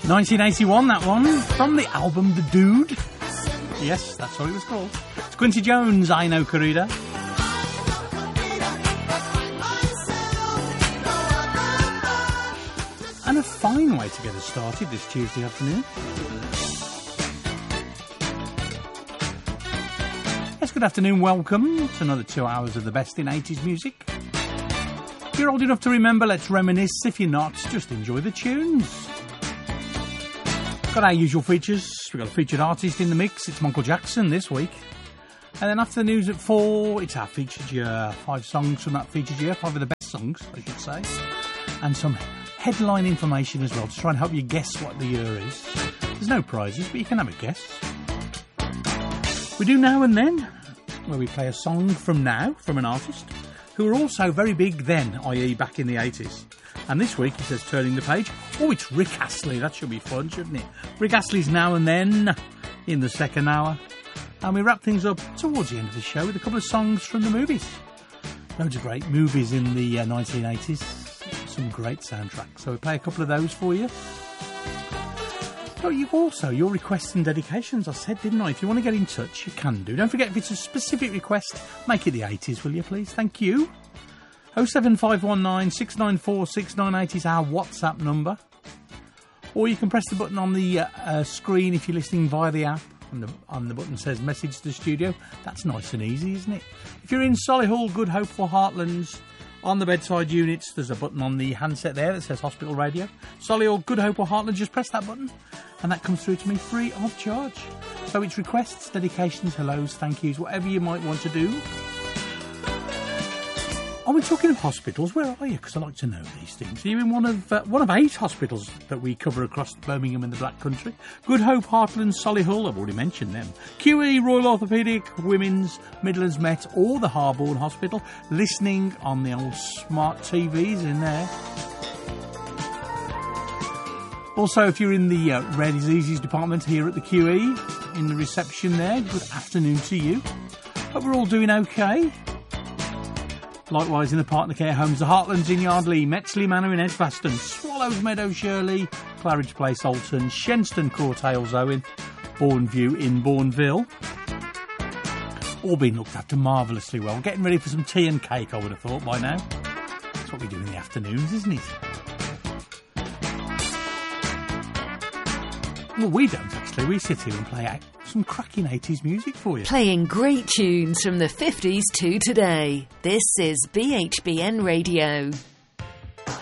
1981, that one, from the album The Dude. Yes, that's what it was called. It's Quincy Jones, I Know Corrida. And a fine way to get us started this Tuesday afternoon. Yes, good afternoon, welcome to another 2 hours of the best in 80s music. If you're old enough to remember, let's reminisce. If you're not, just enjoy the tunes. Got our usual features. We've got a featured artist in the mix. It's Michael Jackson this week. And then after the news at 4, it's our featured year. 5 songs from that featured year. 5 of the best songs, I should say. And some headline information as well to try and help you guess what the year is. There's no prizes, but you can have a guess. We do Now and Then, where we play a song from now, from an artist who were also very big then, i.e. back in the 80s. And this week, he says, turning the page. Oh, it's Rick Astley. That should be fun, shouldn't it? Rick Astley's Now and Then in the second hour. And we wrap things up towards the end of the show with a couple of songs from the movies. Loads of great movies in the 1980s. Some great soundtracks. So we play a couple of those for you. Oh, you also, your requests and dedications, I said, didn't I? If you want to get in touch, you can do. Don't forget, if it's a specific request, make it the 80s, will you, please? Thank you. 07519 694 698 is our WhatsApp number. Or you can press the button on the screen if you're listening via the app. And the button says message to the studio. That's nice and easy, isn't it? If you're in Solihull, Good Hope or Heartlands, on the bedside units, there's a button on the handset there that says Hospital Radio. Solihull, Good Hope or Heartlands, just press that button and that comes through to me free of charge. So it's requests, dedications, hellos, thank yous, whatever you might want to do. Are we talking of hospitals? Where are you? Because I like to know these things. Are you in one of 8 hospitals that we cover across Birmingham and the Black Country? Good Hope, Heartlands, Solihull, I've already mentioned them. QE, Royal Orthopaedic, Women's, Midlands Met, or the Harborne Hospital. Listening on the old smart TVs in there. Also, if you're in the rare diseases department here at the QE, in the reception there, good afternoon to you. Hope we're all doing okay. Likewise in the partner care homes, the Heartlands in Yardley, Metsley Manor in Edgbaston, Swallows Meadow Shirley, Claridge Place Alton, Shenston Court Hales Owen, Bourneview in Bourneville. All being looked after marvellously well. Getting ready for some tea and cake, I would have thought by now. That's what we do in the afternoons, isn't it? Well, we don't actually. We sit here and play out some cracking 80s music for you. Playing great tunes from the 50s to today. This is BHBN Radio.